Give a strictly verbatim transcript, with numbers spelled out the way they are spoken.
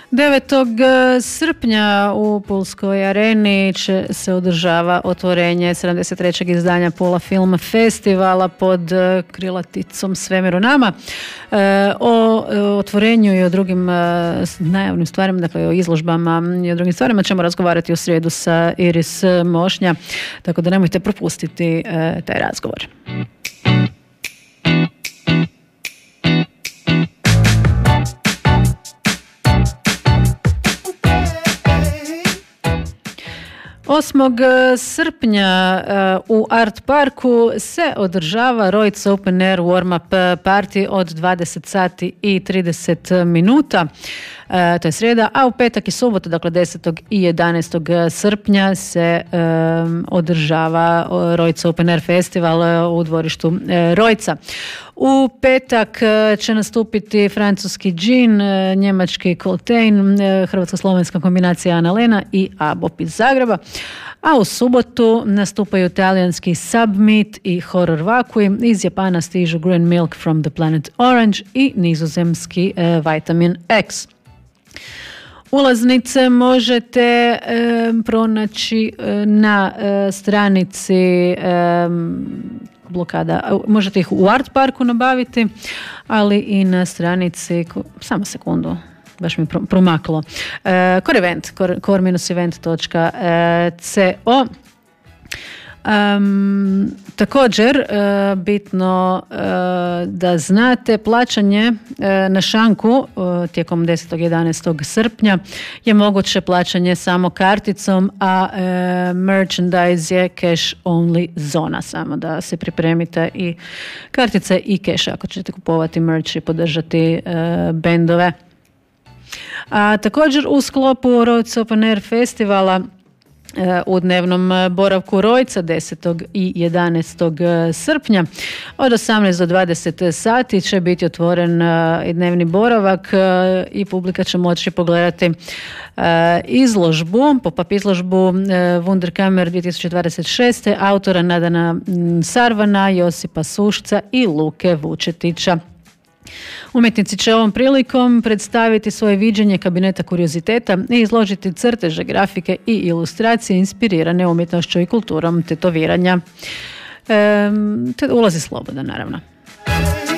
devetog srpnja u Pulskoj areni će se održava otvorenje sedamdeset trećeg izdanja Pula Film Festivala pod krilaticom Svemir u nama. O otvorenju i o drugim najavnim stvarima, dakle o izložbama i o drugim stvarima ćemo razgovarati u srijedu sa Iris Mošnja, tako da nemojte propustiti taj razgovor. osmog srpnja u Art Parku se održava Rojc Open Air Warm-up Party od dvadeset sati i trideset minuta. To je srijeda, a u petak i subotu, dakle desetog i jedanaestog srpnja se um, održava Rojc Open Air Festival u dvorištu Rojca. U petak će nastupiti francuski Džin, njemački Coltain, hrvatsko-slovenska kombinacija Analena i Abop iz Zagreba. A u subotu nastupaju talijanski Submit i Horror Vacui, iz Japana stižu Green Milk from the Planet Orange i nizozemski uh, Vitamin X. Ulaznice možete e, pronaći e, na e, stranici e, blokada, možete ih u Art Parku nabaviti, ali i na stranici, samo sekundu, baš mi promaklo, e, core event, core event točka co. Um, također uh, bitno uh, da znate, plaćanje uh, na šanku uh, tijekom desetog i jedanaestog srpnja je moguće plaćanje samo karticom, a uh, merchandise je cash only zona, samo da se pripremite i kartice i cash ako ćete kupovati merch i podržati uh, bendove. A također u sklopu Rojc Open Air Festivala u dnevnom boravku Rojca desetog i jedanaestog srpnja od osamnaest do dvadeset sati će biti otvoren i dnevni boravak i publika će moći pogledati izložbu, pop-up izložbu Wunderkammer dvije tisuće dvadeset šeste autora Nadana Sarvana, Josipa Sušca i Luke Vučetića. Umjetnici će ovom prilikom predstaviti svoje viđenje kabineta kurioziteta i izložiti crteže, grafike i ilustracije inspirirane umjetnošću i kulturom tetoviranja. E, te ulazi slobodan, naravno.